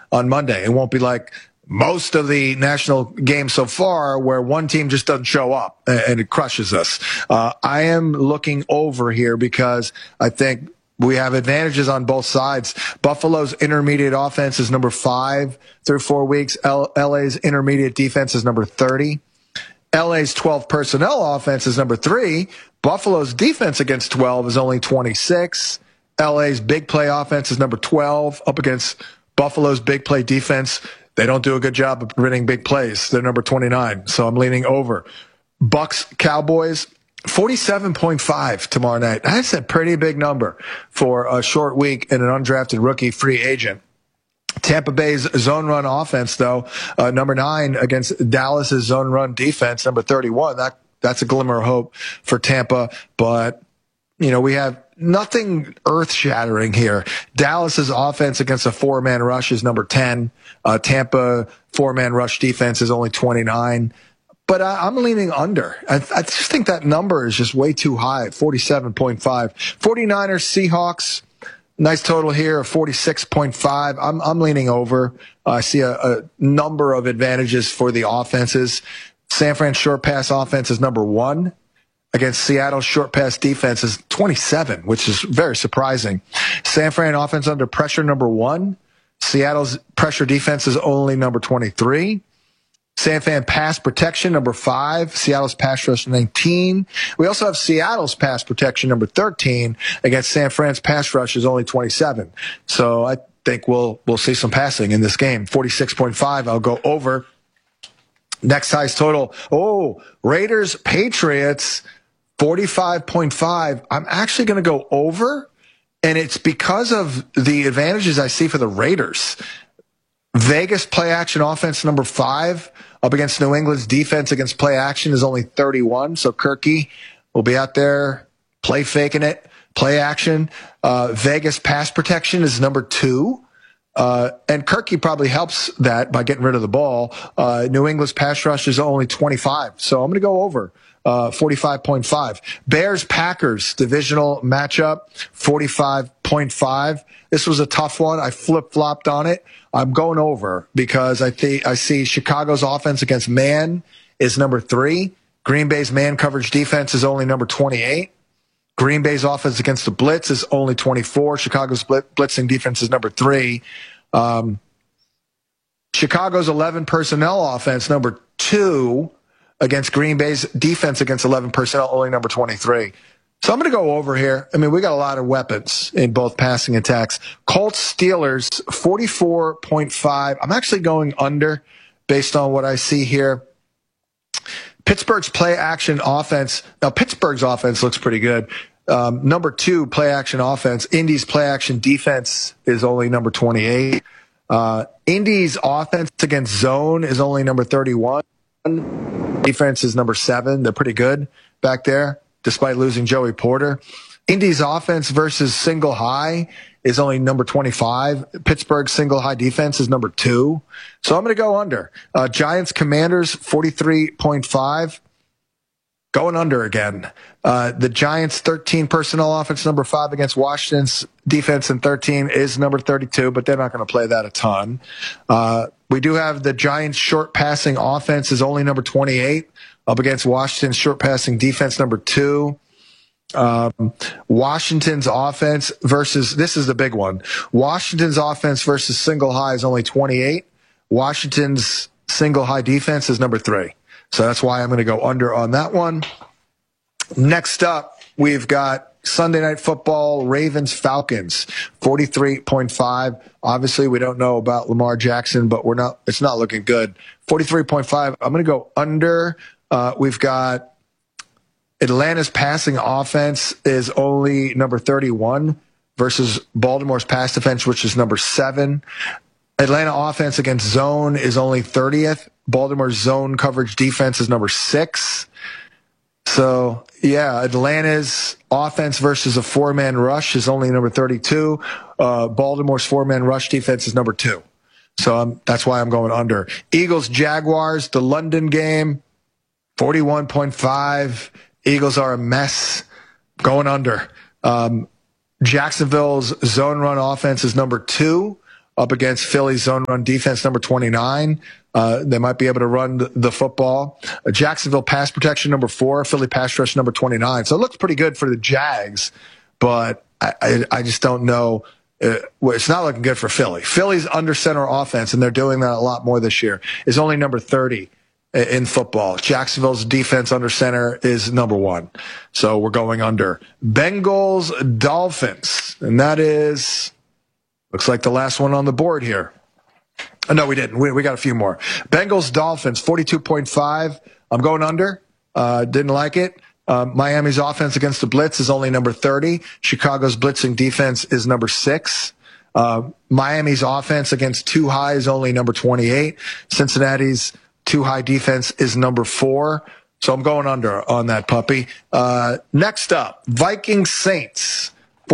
on Monday. It won't be like most of the national games so far where one team just doesn't show up and it crushes us. I am looking over here because I think we have advantages on both sides. Buffalo's intermediate offense is number 5 through 4 weeks. LA's intermediate defense is number 30. LA's 12 personnel offense is number 3. Buffalo's defense against 12 is only 26. LA's big play offense is number 12 up against Buffalo's big play defense. They don't do a good job of winning big plays. They're number 29, so I'm leaning over. Bucks, Cowboys, 47.5 tomorrow night. That's a pretty big number for a short week and an undrafted rookie free agent. Tampa Bay's zone run offense, though, number 9 against Dallas's zone run defense, number 31. That's a glimmer of hope for Tampa, but we have nothing earth-shattering here. Dallas's offense against a 4-man rush is number 10. Tampa 4-man rush defense is only 29. But I'm leaning under. I just think that number is just way too high at 47.5. 49ers, Seahawks, nice total here of 46.5. I'm leaning over. I see a number of advantages for the offenses. San Fran short pass offense is number 1 against Seattle's short pass defense is 27, which is very surprising. San Fran offense under pressure, number 1. Seattle's pressure defense is only number 23. San Fran pass protection, number 5. Seattle's pass rush, 19. We also have Seattle's pass protection, number 13, against San Fran's pass rush is only 27. So I think we'll see some passing in this game. 46.5, I'll go over. Next size total. Raiders, Patriots, 45.5. I'm actually going to go over, and it's because of the advantages I see for the Raiders. Vegas play action offense number 5 up against New England's defense against play action is only 31. So Kirky will be out there play faking it, play action. Vegas pass protection is number 2. And Kirky probably helps that by getting rid of the ball. New England's pass rush is only 25. So I'm going to go over 45.5. Bears Packers divisional matchup 45.5. This was a tough one. I flip-flopped on it. I'm going over because I see Chicago's offense against man is number 3. Green Bay's man coverage defense is only number 28. Green Bay's offense against the blitz is only 24. Chicago's blitzing defense is number 3. Chicago's 11 personnel offense, number 2, against Green Bay's defense against 11 personnel, only number 23. So I'm going to go over here. I mean, we got a lot of weapons in both passing attacks. Colts Steelers 44.5. I'm actually going under based on what I see here. Pittsburgh's play action offense. Now, Pittsburgh's offense looks pretty good. Number 2 play action offense. Indy's play action defense is only number 28. Indy's offense against zone is only number 31. Defense is number 7. They're pretty good back there, despite losing Joey Porter. Indy's offense versus single high is only number 25. Pittsburgh's single high defense is number 2. So I'm going to go under. Giants Commanders 43.5. Going under again. The Giants 13 personnel offense number 5 against Washington's defense in 13 is number 32, but they're not going to play that a ton. We do have the Giants short passing offense is only number 28 up against Washington's short passing defense number 2. Washington's offense versus, this is the big one. Washington's offense versus single high is only 28. Washington's single high defense is number 3. So that's why I'm going to go under on that one. Next up, we've got Sunday Night Football, Ravens-Falcons, 43.5. Obviously, we don't know about Lamar Jackson, but it's not looking good. 43.5. I'm going to go under. We've got Atlanta's passing offense is only number 31 versus Baltimore's pass defense, which is number 7. Atlanta offense against zone is only 30th. Baltimore's zone coverage defense is number 6. So, yeah, Atlanta's offense versus a 4-man rush is only number 32. Baltimore's 4-man rush defense is number 2. So that's why I'm going under. Eagles-Jaguars, the London game, 41.5. Eagles are a mess. Going under. Jacksonville's zone run offense is number 2. up against Philly's zone run defense, number 29. They might be able to run the football. Jacksonville pass protection, number 4. Philly pass rush, number 29. So it looks pretty good for the Jags, but I just don't know. It's not looking good for Philly. Philly's under center offense, and they're doing that a lot more this year, is only number 30 in football. Jacksonville's defense under center is number 1. So we're going under. Bengals, Dolphins. And that is, looks like the last one on the board here. No, we didn't. We got a few more. Bengals, Dolphins, 42.5. I'm going under. Didn't like it. Miami's offense against the blitz is only number 30. Chicago's blitzing defense is number 6. Miami's offense against too high is only number 28. Cincinnati's too high defense is number 4. So I'm going under on that puppy. Next up, Vikings Saints,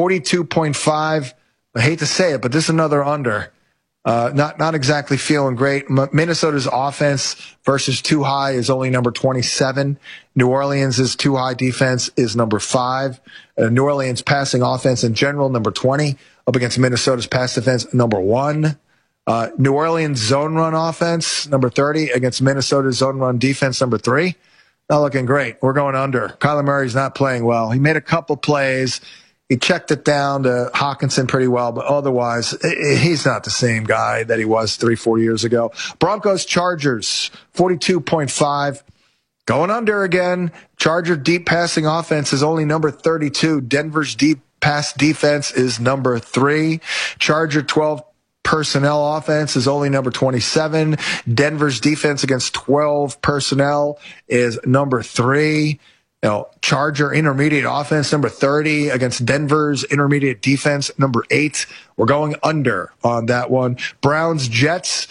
42.5. I hate to say it, but this is another under. Not exactly feeling great. Minnesota's offense versus too high is only number 27. New Orleans' too high defense is number 5. New Orleans passing offense in general, number 20, up against Minnesota's pass defense, number 1. New Orleans zone run offense, number 30, against Minnesota's zone run defense, number 3. Not looking great. We're going under. Kyler Murray's not playing well. He made a couple plays. He checked it down to Hawkinson pretty well, but otherwise, he's not the same guy that he was 3-4 years ago. Broncos, Chargers, 42.5. Going under again. Charger deep passing offense is only number 32. Denver's deep pass defense is number 3. Charger 12 personnel offense is only number 27. Denver's defense against 12 personnel is number 3. Charger intermediate offense, number 30, against Denver's intermediate defense, number 8. We're going under on that one. Browns, Jets,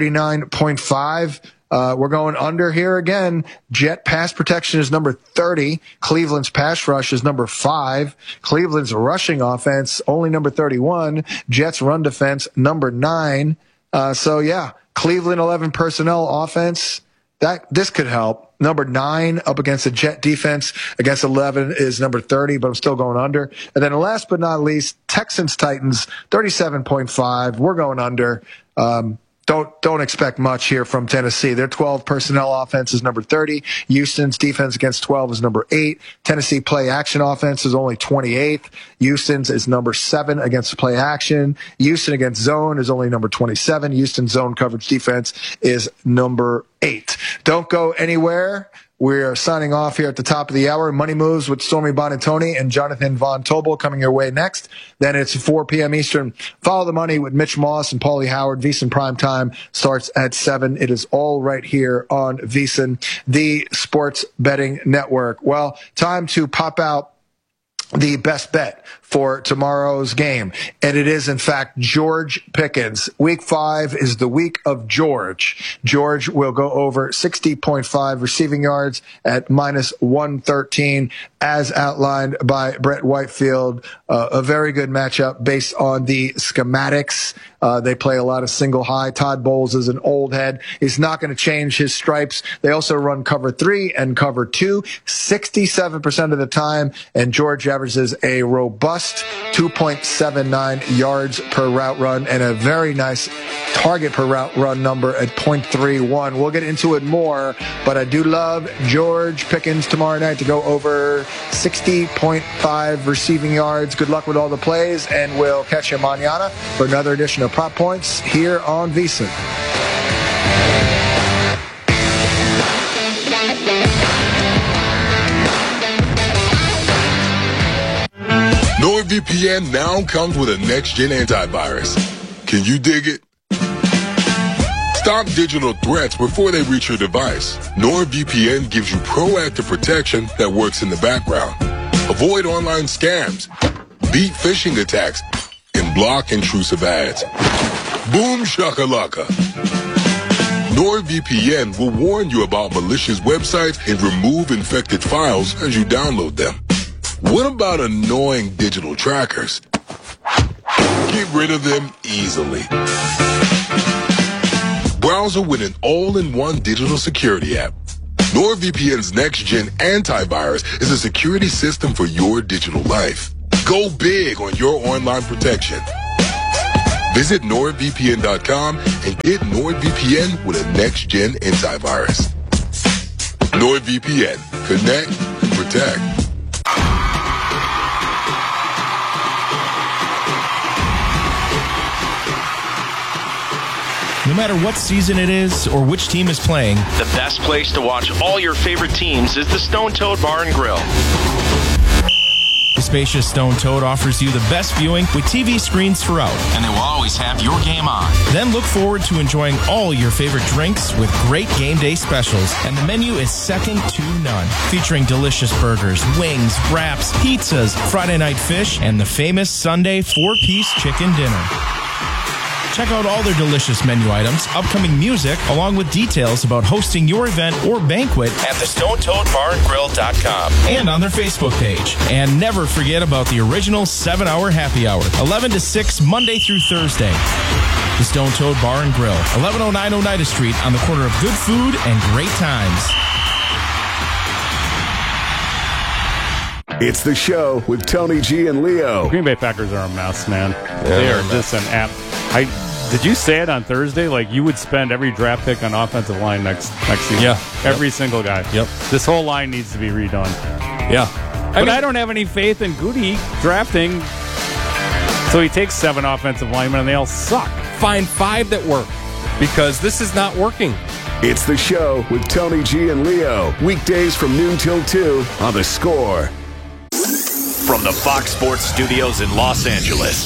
39.5. We're going under here again. Jet pass protection is number 30. Cleveland's pass rush is number 5. Cleveland's rushing offense, only number 31. Jets run defense, number 9. Cleveland 11 personnel offense. This could help. Number 9 up against the Jet defense against 11 is number 30, but I'm still going under. And then last but not least, Texans Titans 37.5. We're going under. Don't expect much here from Tennessee. Their 12 personnel offense is number 30. Houston's defense against 12 is number 8. Tennessee play action offense is only 28th. Houston's is number 7 against play action. Houston against zone is only number 27. Houston's zone coverage defense is number 8. Don't go anywhere. We're signing off here at the top of the hour. Money Moves with Stormy Bonantoni and Jonathan Von Tobel coming your way next. Then it's 4 p.m. Eastern. Follow the Money with Mitch Moss and Paulie Howard. VSiN Prime Time starts at 7. It is all right here on VSiN, the sports betting network. Well, time to pop out the best bet for tomorrow's game. And it is, in fact, George Pickens. Week 5 is the week of George. George will go over 60.5 receiving yards at minus 113, as outlined by Brett Whitefield. A very good matchup based on the schematics. They play a lot of single high. Todd Bowles is an old head. He's not going to change his stripes. They also run cover 3 and cover 2 67% of the time. And George averages a robust 2.79 yards per route run and a very nice target per route run number at 0.31. We'll get into it more, but I do love George Pickens tomorrow night to go over 60.5 receiving yards. Good luck with all the plays, and we'll catch you mañana for another edition of Prop Points here on VSiN. NordVPN now comes with a next-gen antivirus. Can you dig it? Stop digital threats before they reach your device. NordVPN gives you proactive protection that works in the background. Avoid online scams, beat phishing attacks, and block intrusive ads. Boom shakalaka. NordVPN will warn you about malicious websites and remove infected files as you download them. What about annoying digital trackers? Get rid of them easily. Browser with an all-in-one digital security app. NordVPN's next-gen antivirus is a security system for your digital life. Go big on your online protection. Visit NordVPN.com and get NordVPN with a next-gen antivirus. NordVPN. Connect, protect. No matter what season it is or which team is playing, the best place to watch all your favorite teams is the Stone Toad Bar and Grill. The spacious Stone Toad offers you the best viewing with TV screens throughout. And they will always have your game on. Then look forward to enjoying all your favorite drinks with great game day specials. And the menu is second to none. Featuring delicious burgers, wings, wraps, pizzas, Friday night fish, and the famous Sunday 4-piece chicken dinner. Check out all their delicious menu items, upcoming music, along with details about hosting your event or banquet at thestonetoadbarandgrill.com and on their Facebook page. And never forget about the original 7-hour happy hour, 11 to 6, Monday through Thursday. The Stone Toad Bar and Grill, 1109 Oneida Street, on the corner of good food and great times. It's the show with Tony G and Leo. Green Bay Packers are a mess, man. They are just an app. Did you say it on Thursday? Like, you would spend every draft pick on offensive line next season. Yeah. Every single guy. Yep. This whole line needs to be redone. Yeah. I don't have any faith in Goody drafting. So he takes 7 offensive linemen, and they all suck. Find 5 that work, because this is not working. It's the show with Tony G and Leo. Weekdays from noon till 2 on The Score. From the Fox Sports Studios in Los Angeles,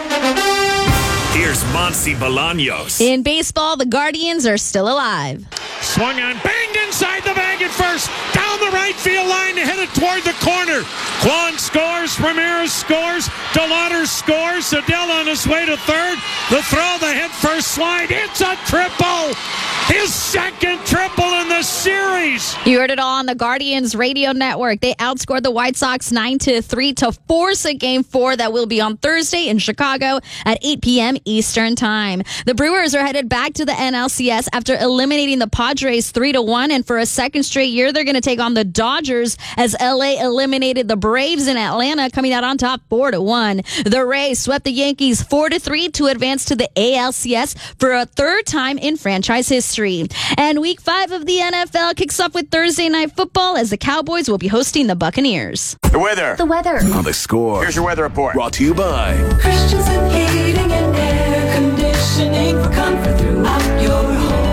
here's Monty Bolaños. In baseball, the Guardians are still alive. Swung on, banged inside the bag at first, down the right field line, headed toward the corner. Kwan scores, Ramirez scores, DeLauder scores, Adele on his way to third. The throw, the head first slide, it's a triple! His second triple in the series! You heard it all on the Guardians radio network. They outscored the White Sox 9-3 to force a Game 4 that will be on Thursday in Chicago at 8 p.m. Eastern Time. The Brewers are headed back to the NLCS after eliminating the Padres 3-1, and for a second straight year, they're going to take on the Dodgers as LA eliminated the Braves in Atlanta, coming out on top 4-1. The Rays swept the Yankees 4-3 to advance to the ALCS for a third time in franchise history. And Week 5 of the NFL kicks off with Thursday Night Football as the Cowboys will be hosting the Buccaneers. The weather. On The Score. Here's your weather report. Brought to you by Christensen Heating and Air Conditioning for comfort throughout your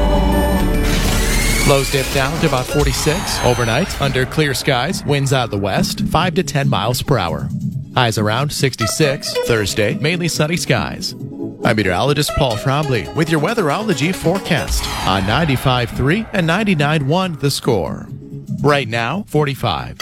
home. Lows dip down to about 46 overnight under clear skies. Winds out of the west, 5 to 10 miles per hour. Highs around 66. Thursday, mainly sunny skies. I'm meteorologist Paul Trombley with your weatherology forecast on 95.3 and 99.1 The Score. Right now, 45.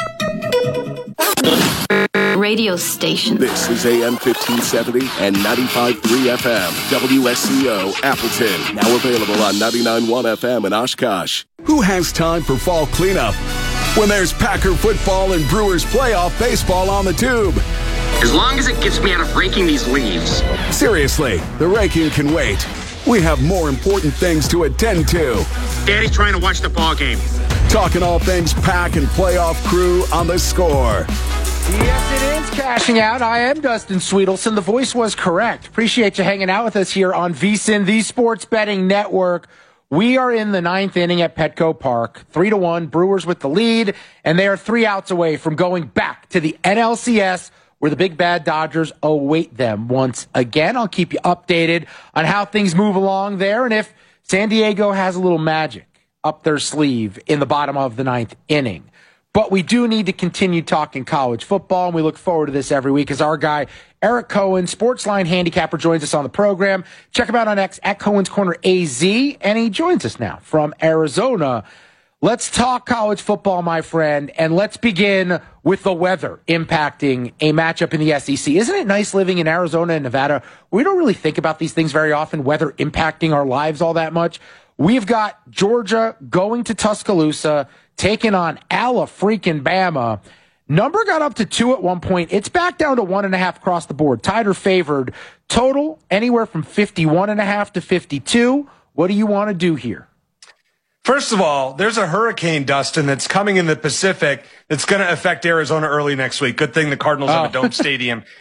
Radio station. This is AM 1570 and 95.3 FM. WSCO Appleton. Now available on 99.1 FM in Oshkosh. Who has time for fall cleanup when there's Packer football and Brewers playoff baseball on the tube? As long as it gets me out of raking these leaves. Seriously, the raking can wait. We have more important things to attend to. Daddy's trying to watch the ball game. Talking all things Pack and playoff crew on The Score. Yes, it is cashing out. I am Dustin Sweetelson. The voice was correct. Appreciate you hanging out with us here on VSiN, the Sports Betting Network. We are in the 9th inning at Petco Park. 3-1, Brewers with the lead, and they are 3 outs away from going back to the NLCS, where the big bad Dodgers await them once again. I'll keep you updated on how things move along there and if San Diego has a little magic up their sleeve in the bottom of the 9th inning. But we do need to continue talking college football, and we look forward to this every week as our guy, Eric Cohen, Sportsline handicapper, joins us on the program. Check him out on X at Cohen's Corner AZ, and he joins us now from Arizona. Let's talk college football, my friend, and let's begin with the weather impacting a matchup in the SEC. Isn't it nice living in Arizona and Nevada? We don't really think about these things very often, weather impacting our lives all that much. We've got Georgia going to Tuscaloosa, taking on Alabama. Number got up to 2 at one point. It's back down to 1.5 across the board. Tied or favored. Total anywhere from 51.5 to 52. What do you want to do here? First of all, there's a hurricane, Dustin, that's coming in the Pacific that's going to affect Arizona early next week. Good thing the Cardinals have a dome stadium.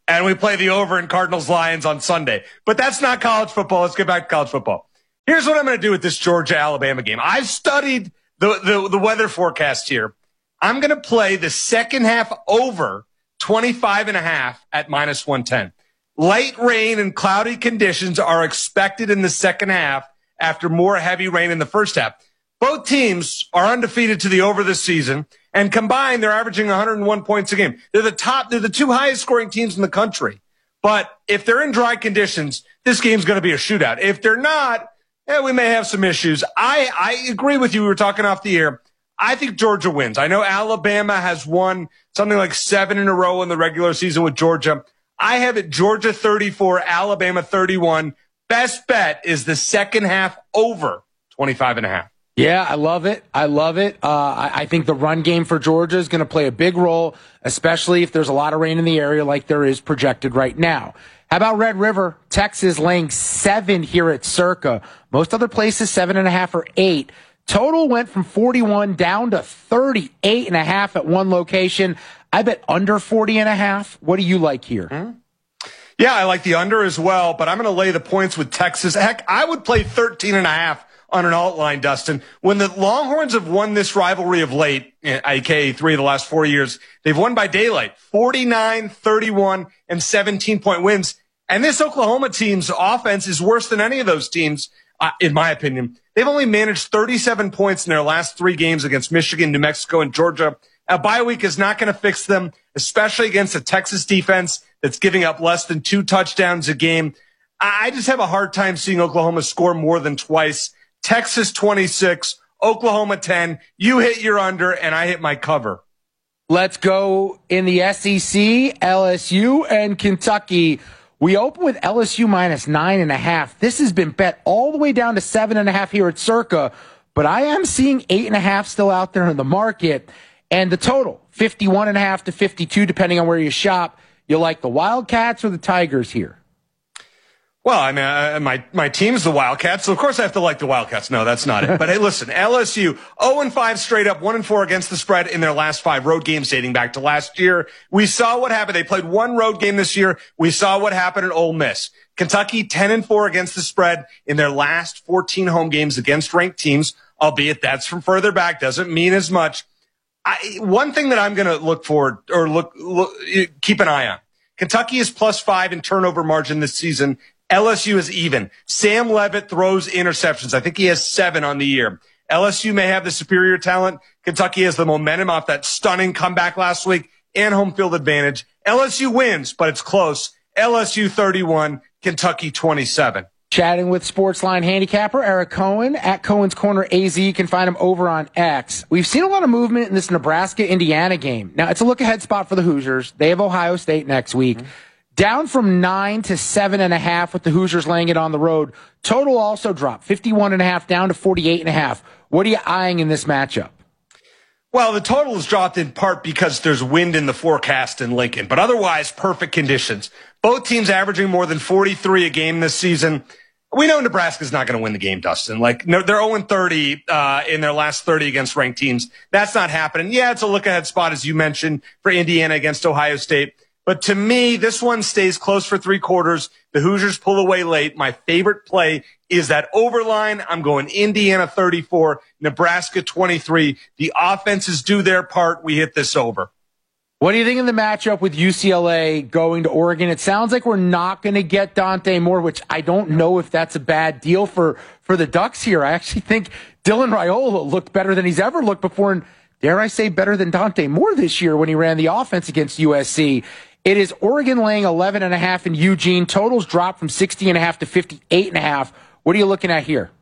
and we play the over in Cardinals-Lions on Sunday. But that's not college football. Let's get back to college football. Here's what I'm going to do with this Georgia-Alabama game. I've studied the weather forecast here. I'm going to play the second half over 25.5 at -110. Light rain and cloudy conditions are expected in the second half after more heavy rain in the first half. Both teams are undefeated to the over this season, and combined, they're averaging 101 points a game. They're the two highest scoring teams in the country. But if they're in dry conditions, this game's going to be a shootout. If they're not, we may have some issues. I agree with you. We were talking off the air. I think Georgia wins. I know Alabama has won something like 7 in a row in the regular season with Georgia. I have it Georgia 34, Alabama 31. Best bet is the second half over 25.5. Yeah, I love it. I think the run game for Georgia is going to play a big role, especially if there's a lot of rain in the area like there is projected right now. How about Red River? Texas laying 7 here at Circa. Most other places 7.5 or 8. Total went from 41 down to 38.5 at one location. I bet under 40.5. What do you like here? Yeah, I like the under as well, but I'm going to lay the points with Texas. Heck, I would play 13.5 on an alt line, Dustin. When the Longhorns have won this rivalry of late, aka 3 of the last 4 years, they've won by daylight, 49, 31, and 17-point wins. And this Oklahoma team's offense is worse than any of those teams, in my opinion. They've only managed 37 points in their last 3 games against Michigan, New Mexico, and Georgia. A bye week is not going to fix them, especially against a Texas defense that's giving up less than 2 touchdowns a game. I just have a hard time seeing Oklahoma score more than twice. Texas 26, Oklahoma 10. You hit your under, and I hit my cover. Let's go in the SEC, LSU, and Kentucky. We open with LSU -9.5. This has been bet all the way down to 7.5 here at Circa, but I am seeing 8.5 still out there in the market. And the total, 51.5 to 52, depending on where you shop. You like the Wildcats or the Tigers here? Well, I mean, my team's the Wildcats, so of course I have to like the Wildcats. No, that's not it. But hey, listen, LSU 0-5 straight up, 1-4 against the spread in their last 5 road games dating back to last year. We saw what happened. They played 1 road game this year. We saw what happened at Ole Miss. Kentucky 10-4 against the spread in their last 14 home games against ranked teams, albeit that's from further back, doesn't mean as much. One thing that I'm going to look for or keep an eye on. Kentucky is +5 in turnover margin this season. LSU is even. Sam Leavitt throws interceptions. I think he has 7 on the year. LSU may have the superior talent. Kentucky has the momentum off that stunning comeback last week and home field advantage. LSU wins, but it's close. LSU 31, Kentucky 27. Chatting with Sportsline handicapper Eric Cohen at Cohen's Corner AZ. You can find him over on X. We've seen a lot of movement in this Nebraska-Indiana game. Now, it's a look-ahead spot for the Hoosiers. They have Ohio State next week. Down from 9 to 7.5 with the Hoosiers laying it on the road. Total also dropped 51.5 down to 48.5. What are you eyeing in this matchup? Well, the total is dropped in part because there's wind in the forecast in Lincoln, but otherwise perfect conditions. Both teams averaging more than 43 a game this season. We know Nebraska's not going to win the game, Dustin. Like, no, they're 0-30 in their last 30 against ranked teams. That's not happening. Yeah, it's a look-ahead spot, as you mentioned, for Indiana against Ohio State. But to me, this one stays close for 3 quarters. The Hoosiers pull away late. My favorite play is that overline. I'm going Indiana 34, Nebraska 23. The offenses do their part. We hit this over. What do you think of the matchup with UCLA going to Oregon? It sounds like we're not going to get Dante Moore, which I don't know if that's a bad deal for the Ducks here. I actually think Dylan Raiola looked better than he's ever looked before, and dare I say better than Dante Moore this year when he ran the offense against USC. It is Oregon laying 11.5 in Eugene. Totals dropped from 60.5 to 58.5. What are you looking at here?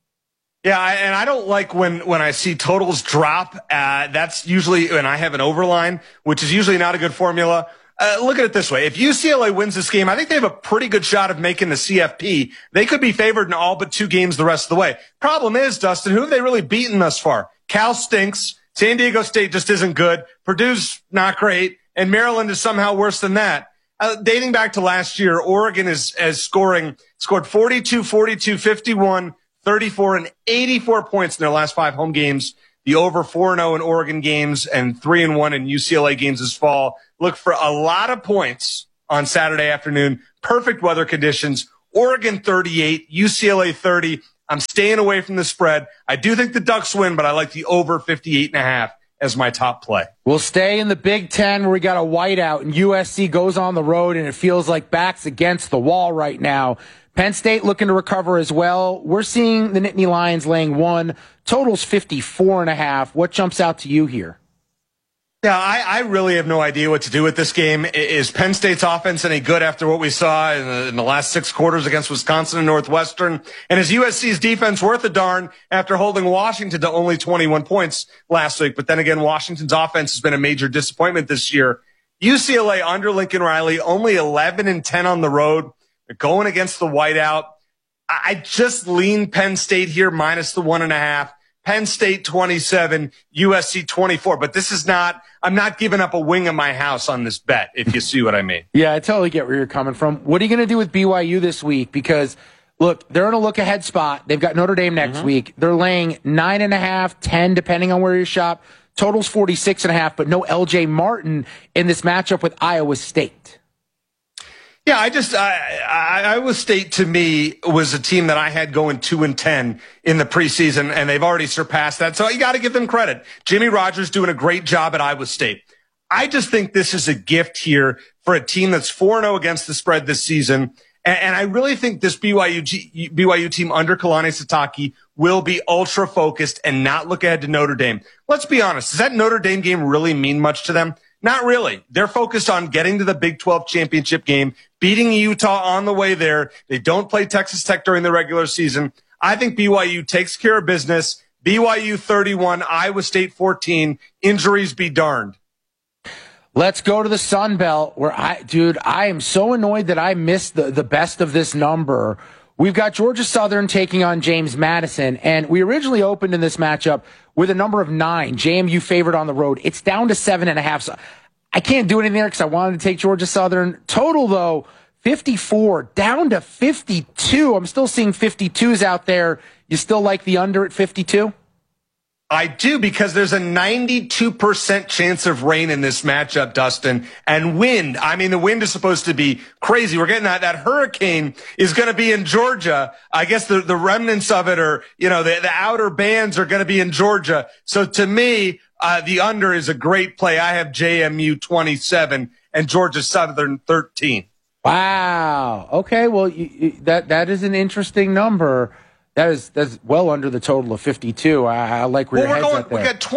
Yeah, and I don't like when I see totals drop. That's usually when I have an overline, which is usually not a good formula. Look at it this way. If UCLA wins this game, I think they have a pretty good shot of making the CFP. They could be favored in all but 2 games the rest of the way. Problem is, Dustin, who have they really beaten thus far? Cal stinks. San Diego State just isn't good. Purdue's not great. And Maryland is somehow worse than that. Dating back to last year, Oregon scored 42, 42, 51, 34, and 84 points in their last 5 home games. The over 4-0 in Oregon games and 3-1 in UCLA games this fall. Look for a lot of points on Saturday afternoon. Perfect weather conditions. Oregon 38, UCLA 30. I'm staying away from the spread. I do think the Ducks win, but I like the over 58.5 as my top play. We'll stay in the Big Ten where we got a whiteout and USC goes on the road and it feels like backs against the wall right now. Penn State looking to recover as well. We're seeing the Nittany Lions laying 1. Totals 54.5. What jumps out to you here? Yeah, I really have no idea what to do with this game. Is Penn State's offense any good after what we saw in the last 6 quarters against Wisconsin and Northwestern? And is USC's defense worth a darn after holding Washington to only 21 points last week? But then again, Washington's offense has been a major disappointment this year. UCLA under Lincoln Riley, only 11-10 on the road. They're going against the whiteout. I just lean Penn State here minus the 1.5. Penn State 27, USC 24. But this is not, I'm not giving up a wing of my house on this bet, if you see what I mean. Yeah, I totally get where you're coming from. What are you going to do with BYU this week? Because, look, they're in a look-ahead spot. They've got Notre Dame next week. They're laying 9.5, 10, depending on where you shop. Total's 46.5, but no LJ Martin in this matchup with Iowa State. Yeah, Iowa State to me was a team that I had going 2-10 in the preseason, and they've already surpassed that. So you got to give them credit. Jimmy Rogers doing a great job at Iowa State. I just think this is a gift here for a team that's 4-0 against the spread this season. And I really think this BYU team under Kalani Sitake will be ultra focused and not look ahead to Notre Dame. Let's be honest. Does that Notre Dame game really mean much to them? Not really. They're focused on getting to the Big 12 championship game, beating Utah on the way there. They don't play Texas Tech during the regular season. I think BYU takes care of business. BYU 31, Iowa State 14. Injuries be darned. Let's go to the Sun Belt where I am so annoyed that I missed the best of this number. We've got Georgia Southern taking on James Madison, and we originally opened in this matchup with a number of 9. JMU favored on the road. It's down to 7.5. So I can't do anything there because I wanted to take Georgia Southern. Total, though, 54, down to 52. I'm still seeing 52s out there. You still like the under at 52? I do, because there's a 92% chance of rain in this matchup, Dustin, and wind. I mean, the wind is supposed to be crazy. We're getting that hurricane is going to be in Georgia. I guess the remnants of it, or, the outer bands are going to be in Georgia. So to me, the under is a great play. I have JMU 27 and Georgia Southern 13. Wow. Okay. Well, that is an interesting number. That's well under the total of 52. I like where your head's at there. We got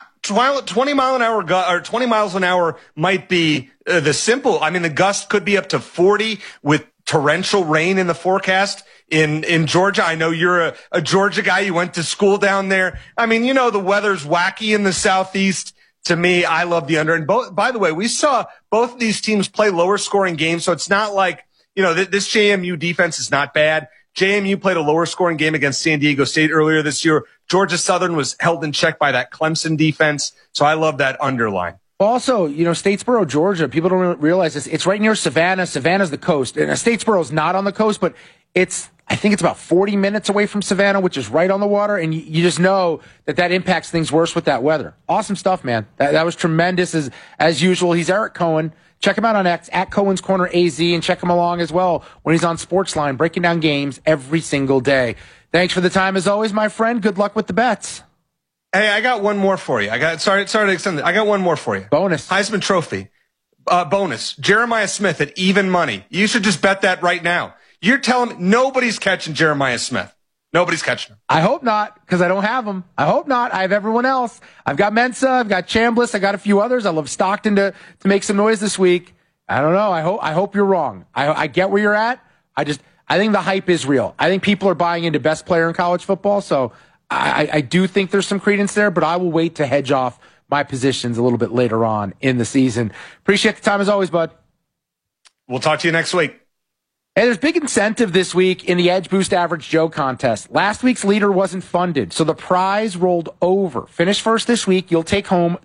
20 mile an hour, or 20 miles an hour might be the simple. I mean, the gust could be up to 40 with torrential rain in the forecast in Georgia. I know you're a Georgia guy. You went to school down there. I mean, the weather's wacky in the southeast. To me, I love the under. And by the way, we saw both of these teams play lower scoring games. So it's not like, this JMU defense is not bad. JMU played a lower scoring game against San Diego State earlier this year. Georgia Southern was held in check by that Clemson defense. So I love that underline. Also, Statesboro, Georgia, people don't realize this. It's right near Savannah. Savannah's the coast. And Statesboro's not on the coast, but I think it's about 40 minutes away from Savannah, which is right on the water. And you just know that impacts things worse with that weather. Awesome stuff, man. That was tremendous as usual. He's Eric Cohen. Check him out on X at Cohen's Corner AZ, and check him along as well when he's on Sportsline, breaking down games every single day. Thanks for the time as always, my friend. Good luck with the bets. Hey, I got one more for you. Sorry to extend it. I got one more for you. Bonus. Heisman Trophy. Bonus. Jeremiah Smith at even money. You should just bet that right now. You're telling me nobody's catching Jeremiah Smith. Nobody's catching him. I hope not, because I don't have him. I hope not. I have everyone else. I've got Mensa. I've got Chambliss. I got a few others. I love Stockton to make some noise this week. I don't know. I hope you're wrong. I get where you're at. I think the hype is real. I think people are buying into best player in college football. So I do think there's some credence there, but I will wait to hedge off my positions a little bit later on in the season. Appreciate the time as always, bud. We'll talk to you next week. Hey, there's big incentive this week in the Edge Boost Average Joe contest. Last week's leader wasn't funded, so the prize rolled over. Finish first this week, you'll take home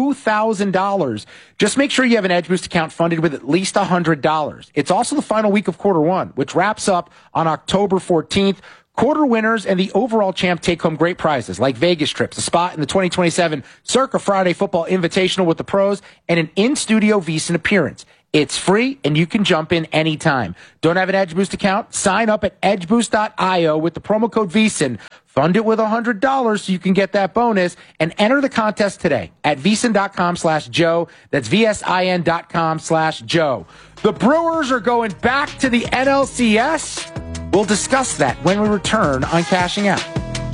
$2,000. Just make sure you have an Edge Boost account funded with at least $100. It's also the final week of quarter one, which wraps up on October 14th. Quarter winners and the overall champ take home great prizes like Vegas trips, a spot in the 2027 Circa Friday Football Invitational with the pros, and an in-studio VSiN appearance. It's free, and you can jump in anytime. Don't have an EdgeBoost account? Sign up at edgeboost.io with the promo code VSiN. Fund it with $100 so you can get that bonus, and enter the contest today at VSiN.com/Joe. That's VSIN.com/Joe. The Brewers are going back to the NLCS. We'll discuss that when we return on Cashing Out.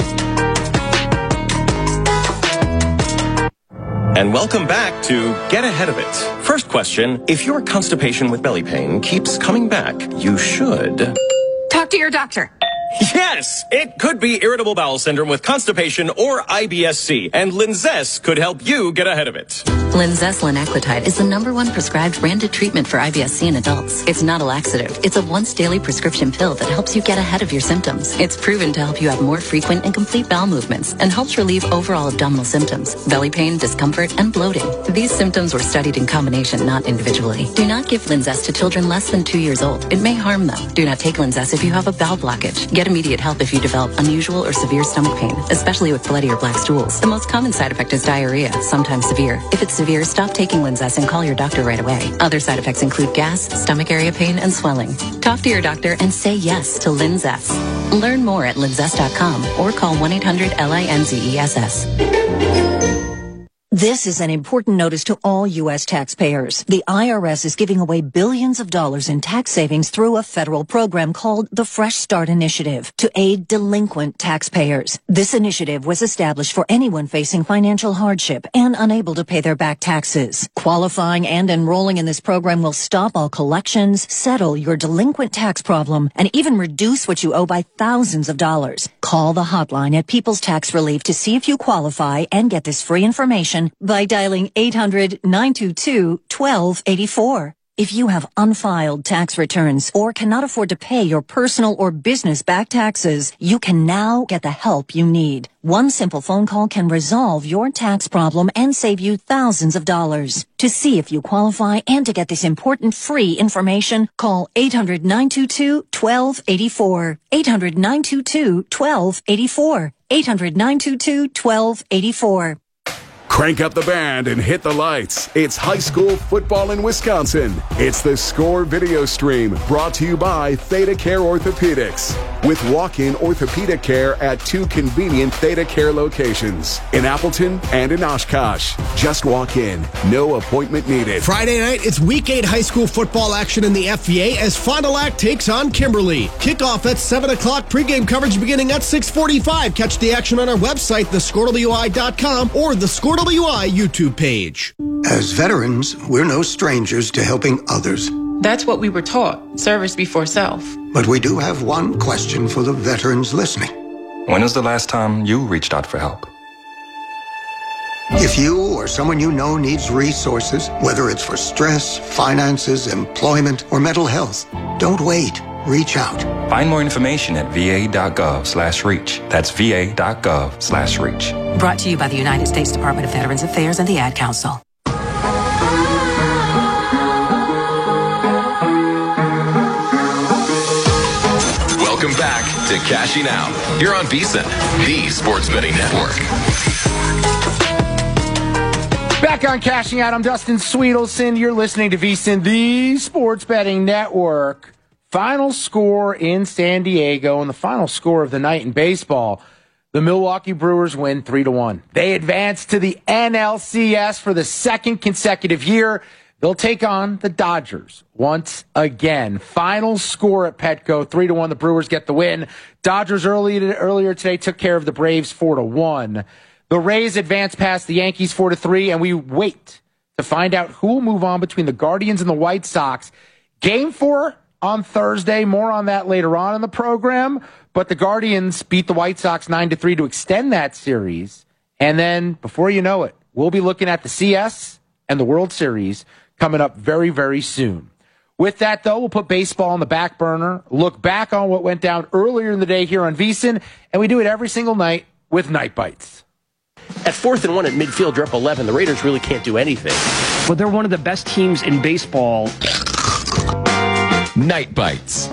And welcome back to Get Ahead of It. First question, if your constipation with belly pain keeps coming back, you should talk to your doctor. Yes, it could be irritable bowel syndrome with constipation or IBS-C, and Linzess could help you get ahead of it. Linzess linaclotide is the #1 prescribed branded treatment for IBS-C in adults. It's not a laxative. It's a once-daily prescription pill that helps you get ahead of your symptoms. It's proven to help you have more frequent and complete bowel movements and helps relieve overall abdominal symptoms, belly pain, discomfort, and bloating. These symptoms were studied in combination, not individually. Do not give Linzess to children less than 2 years old. It may harm them. Do not take Linzess if you have a bowel blockage. Get immediate help if you develop unusual or severe stomach pain, especially with bloody or black stools. The most common side effect is diarrhea, sometimes severe. If it's severe, stop taking Linzess and call your doctor right away. Other side effects include gas, stomach area pain, and swelling. Talk to your doctor and say yes to Linzess. Learn more at linzess.com or call 1-800-LINZESS. This is an important notice to all U.S. taxpayers. The IRS is giving away billions of dollars in tax savings through a federal program called the Fresh Start Initiative to aid delinquent taxpayers. This initiative was established for anyone facing financial hardship and unable to pay their back taxes. Qualifying and enrolling in this program will stop all collections, settle your delinquent tax problem, and even reduce what you owe by thousands of dollars. Call the hotline at People's Tax Relief to see if you qualify and get this free information by dialing 800-922-1284. If you have unfiled tax returns or cannot afford to pay your personal or business back taxes, you can now get the help you need. One simple phone call can resolve your tax problem and save you thousands of dollars. To see if you qualify and to get this important free information, call 800-922-1284. 800-922-1284. 800-922-1284. Crank up the band and hit the lights. It's high school football in Wisconsin. It's the Score video stream brought to you by Theta Care Orthopedics. With walk-in orthopedic care at 2 convenient Theta Care locations in Appleton and in Oshkosh. Just walk in. No appointment needed. Friday night, it's Week 8 high school football action in the FVA as Fond du Lac takes on Kimberly. Kickoff at 7 o'clock. Pregame coverage beginning at 6:45. Catch the action on our website, thescorewi.com or the Score WI YouTube page. As veterans, we're no strangers to helping others. That's what we were taught, service before self. But we do have one question for the veterans listening. When was the last time you reached out for help? If you or someone you know needs resources, whether it's for stress, finances, employment, or mental health, don't wait. Reach out. Find more information at va.gov/reach. That's va.gov/reach. Brought to you by the United States Department of Veterans Affairs and the Ad Council. Welcome back to Cashing Out. You're on VSiN, the Sports Betting Network. Back on Cashing Out, I'm Dustin Sweetelson. You're listening to VSiN, the Sports Betting Network. Final score in San Diego, and the final score of the night in baseball. The Milwaukee Brewers win 3-1. They advance to the NLCS for the second consecutive year. They'll take on the Dodgers once again. Final score at Petco, 3-1. The Brewers get the win. Dodgers earlier today took care of the Braves 4-1. The Rays advance past the Yankees 4-3, and we wait to find out who will move on between the Guardians and the White Sox. Game 4 on Thursday. More on that later on in the program. But the Guardians beat the White Sox 9-3 to extend that series. And then, before you know it, we'll be looking at the CS and the World Series coming up very, very soon. With that, though, we'll put baseball on the back burner, look back on what went down earlier in the day here on VSiN, and we do it every single night with Night Bites. At 4th and 1 at midfield, you're up 11. The Raiders really can't do anything. But they're one of the best teams in baseball. Night Bites.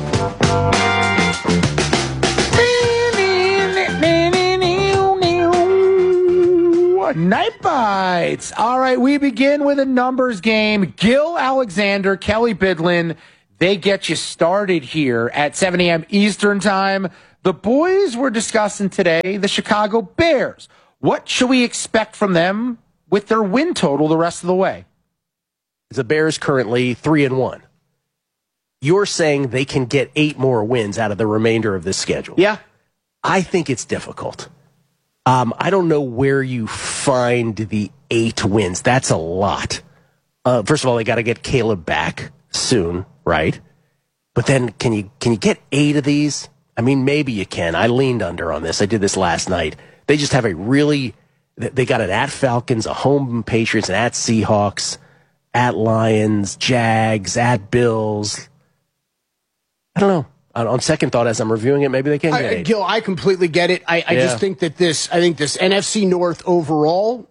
Night Bites. All right, we begin with a numbers game. Gil Alexander, Kelly Bidlin, they get you started here at 7 a.m. Eastern Time. The boys were discussing today the Chicago Bears. What should we expect from them with their win total the rest of the way? The Bears currently 3-1. You're saying they can get 8 more wins out of the remainder of this schedule. Yeah. I think it's difficult. I don't know where you find the 8 wins. That's a lot. First of all, they got to get Caleb back soon, right? But then can you get 8 of these? I mean, maybe you can. I leaned under on this. I did this last night. They just have they got it at Falcons, a home Patriots, and at Seahawks, at Lions, Jags, at Bills. I don't know. On second thought, as I'm reviewing it, maybe they can get 8. Gil, I completely get it. I just think that this NFC North overall,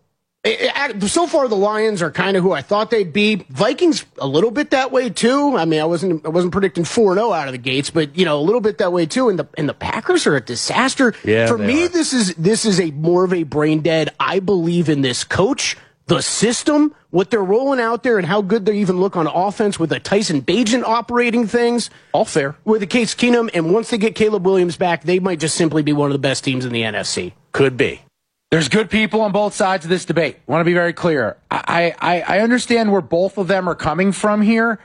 so far the Lions are kind of who I thought they'd be. Vikings a little bit that way too. I mean, I wasn't predicting 4-0 out of the gates, but a little bit that way too. And the Packers are a disaster. Yeah, for me, this is a more of a brain dead. I believe in this coach, the system, what they're rolling out there, and how good they even look on offense with a Tyson Bagent operating things. All fair. With the Case Keenum, and once they get Caleb Williams back, they might just simply be one of the best teams in the NFC. Could be. There's good people on both sides of this debate. I want to be very clear. I understand where both of them are coming from here.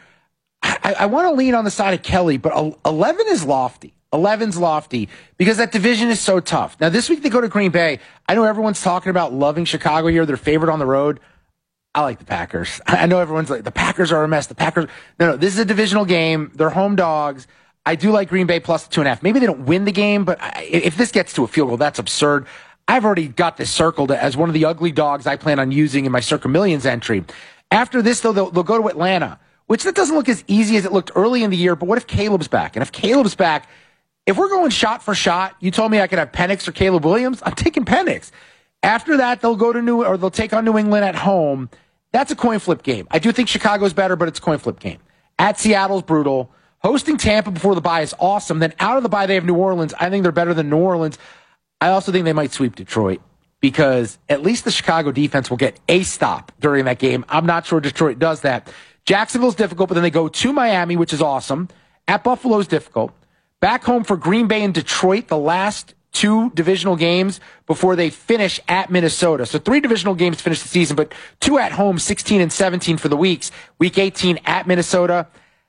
I want to lean on the side of Kelly, but 11 is lofty. 11's lofty because that division is so tough. Now, this week they go to Green Bay. I know everyone's talking about loving Chicago here. They're favored on the road. I like the Packers. I know everyone's like, the Packers are a mess. No, this is a divisional game. They're home dogs. I do like Green Bay plus the 2.5. Maybe they don't win the game, but if this gets to a field goal, that's absurd. I've already got this circled as one of the ugly dogs I plan on using in my Circa Millions entry. After this, though, they'll go to Atlanta, which that doesn't look as easy as it looked early in the year. But what if Caleb's back? And if Caleb's back, if we're going shot for shot, you told me I could have Penix or Caleb Williams. I'm taking Penix. After that, they'll they'll take on New England at home. That's a coin flip game. I do think Chicago's better, but it's a coin flip game. At Seattle's brutal. Hosting Tampa before the bye is awesome. Then out of the bye, they have New Orleans. I think they're better than New Orleans. I also think they might sweep Detroit because at least the Chicago defense will get a stop during that game. I'm not sure Detroit does that. Jacksonville's difficult, but then they go to Miami, which is awesome. At Buffalo's difficult. Back home for Green Bay and Detroit, the last 2 divisional games before they finish at Minnesota. So 3 divisional games to finish the season, but 2 at home, 16 and 17 for the weeks. Week 18 at Minnesota.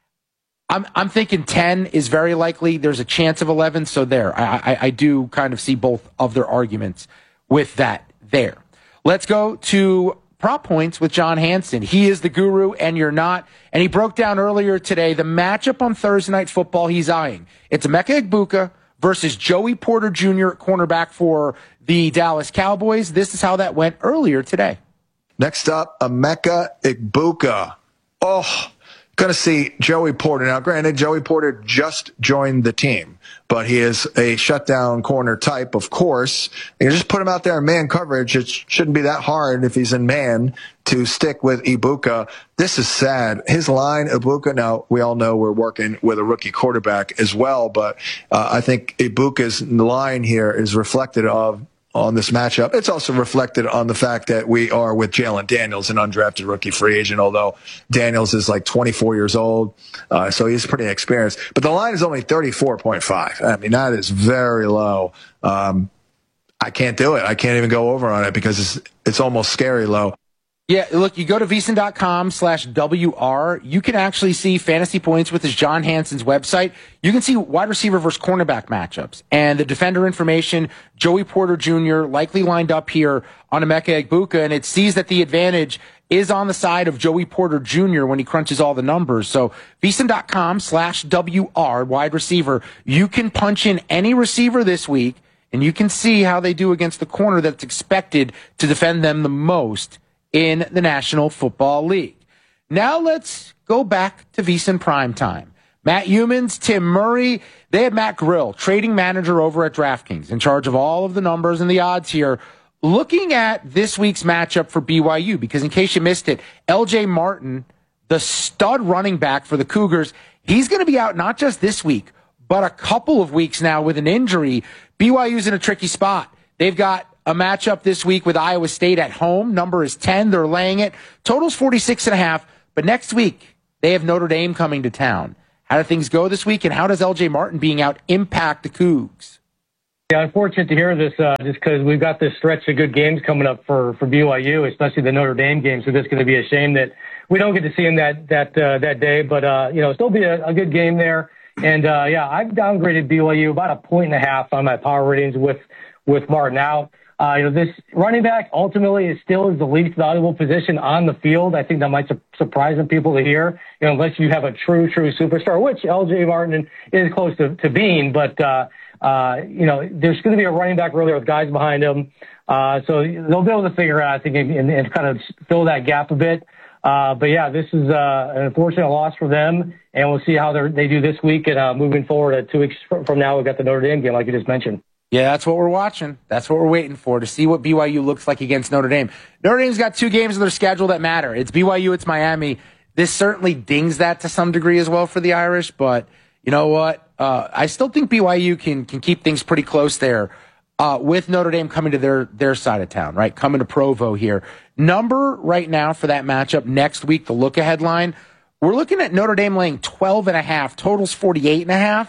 I'm thinking 10 is very likely. There's a chance of 11. So there, I do kind of see both of their arguments with that there. Let's go to prop points with John Hansen. He is the guru and you're not. And he broke down earlier today the matchup on Thursday Night Football he's eyeing. It's Emeka Egbuka versus Joey Porter Jr., cornerback for the Dallas Cowboys. This is how that went earlier today. Next up, Emeka Egbuka. Oh, going to see Joey Porter. Now, granted, Joey Porter just joined the team, but he is a shutdown corner type, of course. You just put him out there in man coverage. It shouldn't be that hard if he's in man to stick with Egbuka. This is sad. His line, Egbuka, now we all know we're working with a rookie quarterback as well, but I think Ibuka's line here is reflected on this matchup. It's also reflected on the fact that we are with Jalen Daniels, an undrafted rookie free agent, although Daniels is like 24 years old, so he's pretty experienced. But the line is only 34.5. I mean, that is very low. I can't do it. I can't even go over on it because it's almost scary low. Yeah, look, you go to VSiN.com/WR. You can actually see fantasy points with his John Hansen's website. You can see wide receiver versus cornerback matchups. And the defender information, Joey Porter Jr. likely lined up here on Emeka Egbuka, and it sees that the advantage is on the side of Joey Porter Jr. when he crunches all the numbers. So VSiN.com/WR, wide receiver. You can punch in any receiver this week, and you can see how they do against the corner that's expected to defend them the most in the National Football League. Now let's go back to VSiN Primetime. Matt Humans, Tim Murray, they had Matt Grill, trading manager over at DraftKings, in charge of all of the numbers and the odds here, looking at this week's matchup for BYU, because in case you missed it, LJ Martin, the stud running back for the Cougars, he's going to be out not just this week, but a couple of weeks now with an injury. BYU's in a tricky spot. They've got a matchup this week with Iowa State at home. Number is 10. They're laying it. Total's 46.5. But next week, they have Notre Dame coming to town. How do things go this week, and how does L.J. Martin being out impact the Cougs? Yeah, unfortunate to hear this just because we've got this stretch of good games coming up for BYU, especially the Notre Dame game. So it's going to be a shame that we don't get to see him that day. But, still be a good game there. And, I've downgraded BYU about 1.5 on my power ratings with Martin out. This running back ultimately is the least valuable position on the field. I think that might surprise some people to hear, unless you have a true superstar, which L.J. Martin is close to being. But, there's going to be a running back earlier with guys behind him. So they'll be able to figure out, I think, and kind of fill that gap a bit. This is an unfortunate loss for them, and we'll see how they do this week. And moving forward, 2 weeks from now, we've got the Notre Dame game, like you just mentioned. Yeah, that's what we're watching. That's what we're waiting for, to see what BYU looks like against Notre Dame. Notre Dame's got 2 games on their schedule that matter. It's BYU, it's Miami. This certainly dings that to some degree as well for the Irish, but you know what? I still think BYU can keep things pretty close there with Notre Dame coming to their side of town, right? Coming to Provo here. Number right now for that matchup next week, the look-ahead line, we're looking at Notre Dame laying 12.5, totals 48.5.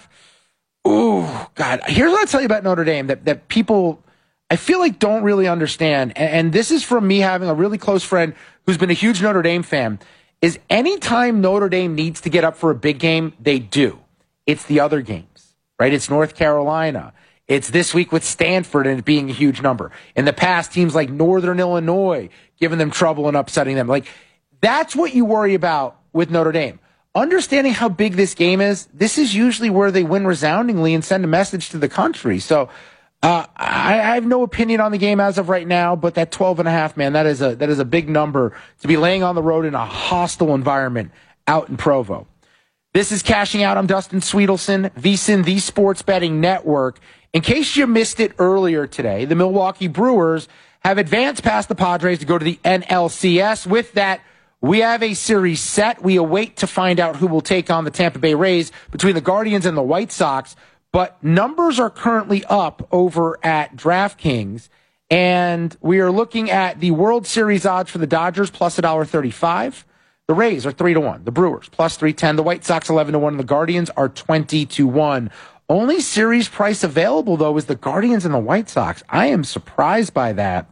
Ooh, God. Here's what I'll tell you about Notre Dame that people, I feel like, don't really understand. And this is from me having a really close friend who's been a huge Notre Dame fan, is anytime Notre Dame needs to get up for a big game, they do. It's the other games, right? It's North Carolina. It's this week with Stanford and it being a huge number. In the past, teams like Northern Illinois giving them trouble and upsetting them. Like, that's what you worry about with Notre Dame. Understanding how big this game is, this is usually where they win resoundingly and send a message to the country. So I have no opinion on the game as of right now, but that 12.5, man, that is a big number to be laying on the road in a hostile environment out in Provo. This is Cashing Out. I'm Dustin Sweetelson, VSiN, the Sports Betting Network. In case you missed it earlier today, the Milwaukee Brewers have advanced past the Padres to go to the NLCS. With that, we have a series set. We await to find out who will take on the Tampa Bay Rays between the Guardians and the White Sox. But numbers are currently up over at DraftKings. And we are looking at the World Series odds for the Dodgers plus $1.35. The Rays are 3-1. The Brewers plus 310. The White Sox 11-1. And the Guardians are 20-1. Only series price available, though, is the Guardians and the White Sox. I am surprised by that.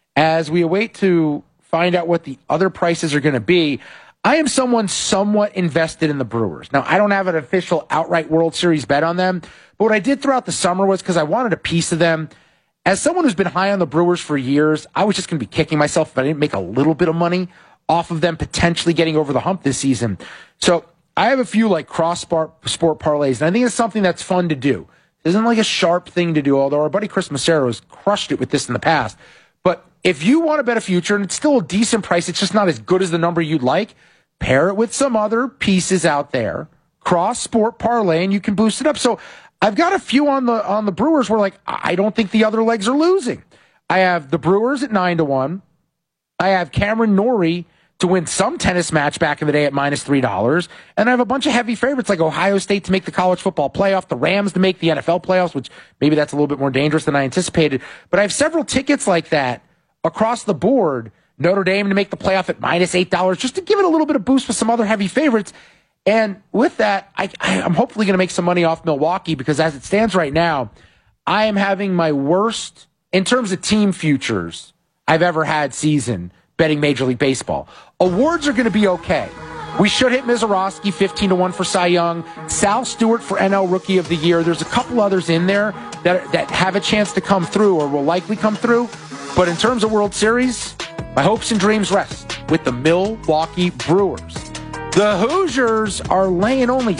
As we await to find out what the other prices are going to be, I am someone somewhat invested in the Brewers. Now, I don't have an official outright World Series bet on them, but what I did throughout the summer was because I wanted a piece of them. As someone who's been high on the Brewers for years, I was just going to be kicking myself if I didn't make a little bit of money off of them potentially getting over the hump this season. So I have a few like sport parlays, and I think it's something that's fun to do. It isn't like a sharp thing to do, although our buddy Chris Macero has crushed it with this in the past. But if you want to bet a future, and it's still a decent price, it's just not as good as the number you'd like, pair it with some other pieces out there, cross-sport parlay, and you can boost it up. So I've got a few on the Brewers where, like, I don't think the other legs are losing. I have the Brewers at 9-1. I have Cameron Norrie to win some tennis match back in the day at minus $3. And I have a bunch of heavy favorites like Ohio State to make the college football playoff, the Rams to make the NFL playoffs, which maybe that's a little bit more dangerous than I anticipated. But I have several tickets like that across the board. Notre Dame to make the playoff at minus $8, just to give it a little bit of boost with some other heavy favorites. And with that, I'm hopefully going to make some money off Milwaukee, because as it stands right now, I am having my worst, in terms of team futures, I've ever had season betting Major League Baseball. Awards are going to be okay. We should hit Mizorowski 15-1 for Cy Young, Sal Stewart for NL Rookie of the Year. There's a couple others in there that have a chance to come through or will likely come through. But in terms of World Series, my hopes and dreams rest with the Milwaukee Brewers. The Hoosiers are laying only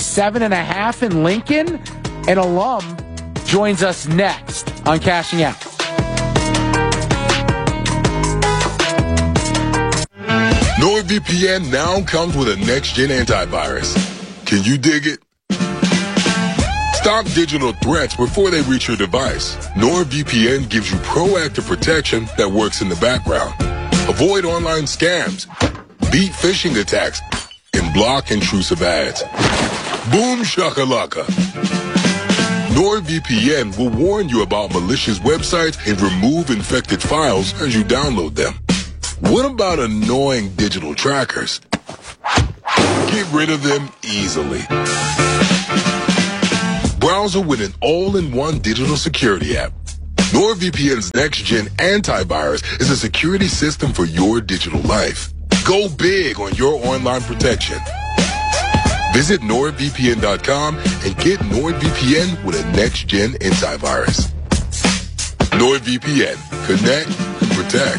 7.5 in Lincoln. An alum joins us next on Cashing Out. NordVPN now comes with a next-gen antivirus. Can you dig it? Stop digital threats before they reach your device. NordVPN gives you proactive protection that works in the background. Avoid online scams, beat phishing attacks, and block intrusive ads. Boom shakalaka. NordVPN will warn you about malicious websites and remove infected files as you download them. What about annoying digital trackers? Get rid of them easily. Browser with an all-in-one digital security app. NordVPN's next-gen antivirus is a security system for your digital life. Go big on your online protection. Visit NordVPN.com and get NordVPN with a next-gen antivirus. NordVPN. Connect, protect.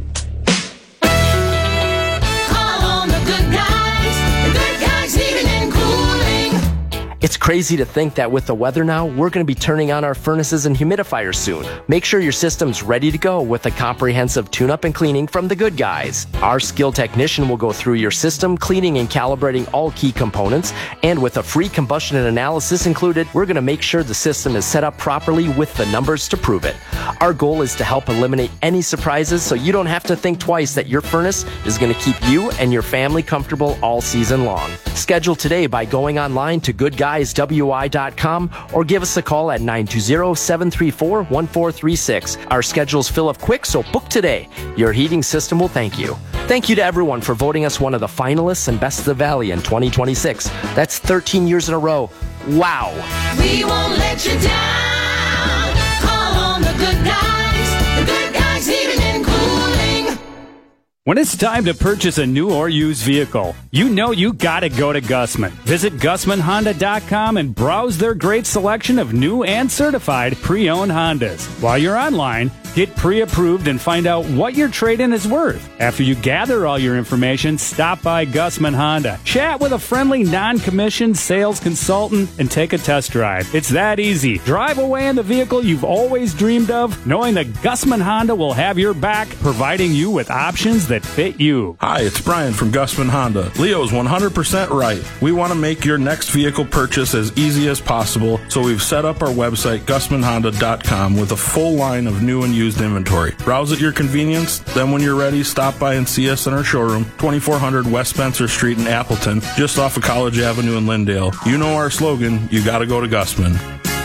Call on the good guys. The good guys heating and cooling. It's crazy to think that with the weather now, we're going to be turning on our furnaces and humidifiers soon. Make sure your system's ready to go with a comprehensive tune-up and cleaning from the good guys. Our skilled technician will go through your system, cleaning and calibrating all key components, and with a free combustion analysis included, we're going to make sure the system is set up properly with the numbers to prove it. Our goal is to help eliminate any surprises so you don't have to think twice that your furnace is going to keep you and your family comfortable all season long. Schedule today by going online to goodguyswi.com or give us a call at 920-734-1436. Our schedules fill up quick, so book today. Your heating system will thank you. Thank you to everyone for voting us one of the finalists and Best of the Valley in 2026. That's 13 years in a row. Wow. We won't let you down. Call on the good guys. The good guys heating and cooling. When it's time to purchase a new or used vehicle, you know you gotta go to Gussman. Visit GussmanHonda.com and browse their great selection of new and certified pre-owned Hondas. While you're online, get pre-approved and find out what your trade-in is worth. After you gather all your information, stop by Gussman Honda. Chat with a friendly, non-commissioned sales consultant and take a test drive. It's that easy. Drive away in the vehicle you've always dreamed of, knowing that Gussman Honda will have your back, providing you with options that fit you. Hi, it's Brian from Gussman Honda. Leo's 100% right. We want to make your next vehicle purchase as easy as possible, so we've set up our website, GussmanHonda.com, with a full line of new and used inventory. Browse at your convenience, then when you're ready, stop by and see us in our showroom, 2400 West Spencer Street in Appleton, just off of College Avenue in Lindale. You know our slogan, you gotta go to Gussman.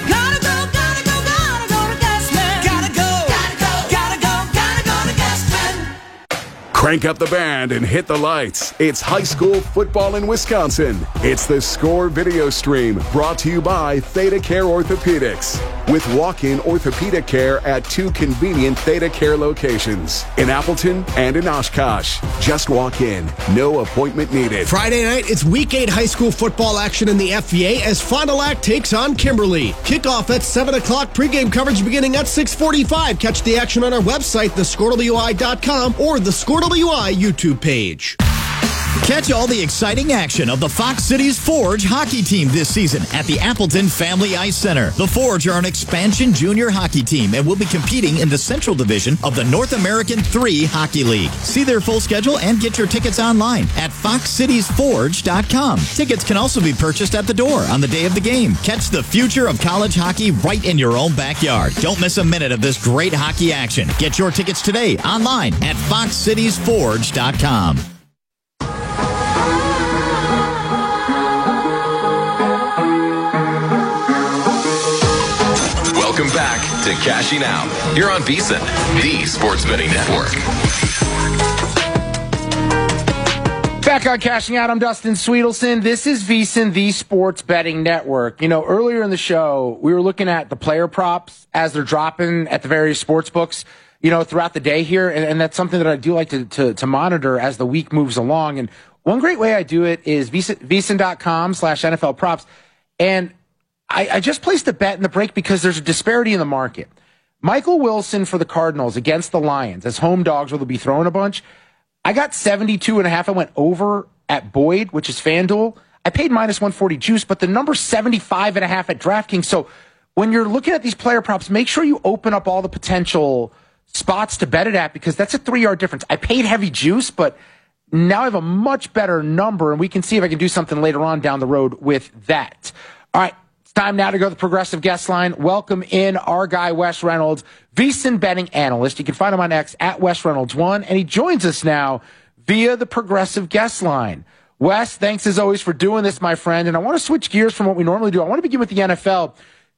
Crank up the band and hit the lights. It's high school football in Wisconsin. It's the Score video stream brought to you by Theta Care Orthopedics. With walk-in orthopedic care at 2 convenient Theta Care locations, in Appleton and in Oshkosh. Just walk in. No appointment needed. Friday night, it's Week 8 high school football action in the FVA as Fond du Lac takes on Kimberly. Kickoff at 7 o'clock, pregame coverage beginning at 6:45. Catch the action on our website, thescorewi.com or the Score WI YouTube page. Catch all the exciting action of the Fox Cities Forge hockey team this season at the Appleton Family Ice Center. The Forge are an expansion junior hockey team and will be competing in the Central Division of the North American 3 Hockey League. See their full schedule and get your tickets online at foxcitiesforge.com. Tickets can also be purchased at the door on the day of the game. Catch the future of college hockey right in your own backyard. Don't miss a minute of this great hockey action. Get your tickets today online at foxcitiesforge.com. Welcome back to Cashing Out here on VSiN, the Sports Betting Network. Back on Cashing Out, I'm Dustin Sweetelson. This is VSiN, the Sports Betting Network. You know, earlier in the show, we were looking at the player props as they're dropping at the various sports books, you know, throughout the day here. And that's something that I do like to monitor as the week moves along. And one great way I do it is VSiN.com/NFL props. And I just placed a bet in the break because there's a disparity in the market. Michael Wilson for the Cardinals against the Lions as home dogs where they'll be throwing a bunch. I got 72.5. I went over at Boyd, which is FanDuel. I paid -140 juice, but the number's 75.5 at DraftKings. So when you're looking at these player props, make sure you open up all the potential spots to bet it at because that's a 3-yard difference. I paid heavy juice, but now I have a much better number, and we can see if I can do something later on down the road with that. All right. It's time now to go to the Progressive Guest Line. Welcome in our guy, Wes Reynolds, VSiN betting analyst. You can find him on X at Wes Reynolds1, and he joins us now via the Progressive Guest Line. Wes, thanks as always for doing this, my friend. And I want to switch gears from what we normally do. I want to begin with the NFL